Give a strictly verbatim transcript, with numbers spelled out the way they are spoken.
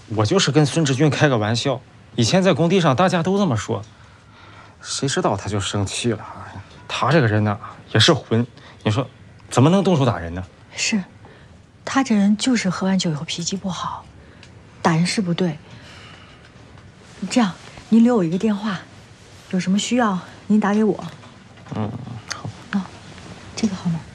我就是跟孙志军开个玩笑。以前在工地上大家都这么说，谁知道他就生气了。他这个人呢也是混，你说怎么能动手打人呢？ 是，他这人就是喝完酒以后脾气不好，打人是不对。这样，您留我一个电话，有什么需要您打给我。 嗯，好。 啊，这个号码。